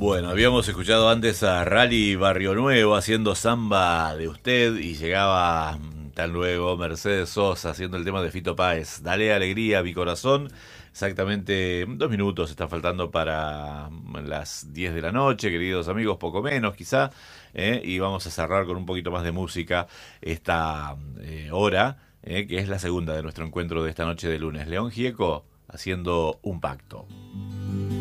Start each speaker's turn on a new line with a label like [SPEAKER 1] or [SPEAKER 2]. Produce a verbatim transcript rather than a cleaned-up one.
[SPEAKER 1] Bueno, habíamos escuchado antes a Rally Barrio Nuevo haciendo Samba de Usted y llegaba tan luego Mercedes Sosa haciendo el tema de Fito Páez. Dale alegría a mi corazón. Exactamente dos minutos están faltando para las diez de la noche, queridos amigos, poco menos quizá. ¿eh? Y vamos a cerrar con un poquito más de música esta eh, hora, eh, que es la segunda de nuestro encuentro de esta noche de lunes. León Gieco haciendo Un Pacto.